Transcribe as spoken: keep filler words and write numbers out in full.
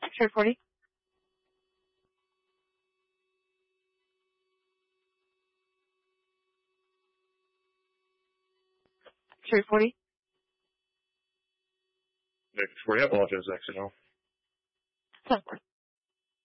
X-ray forty. X-ray forty. X forty, I apologize, X N O. ten four.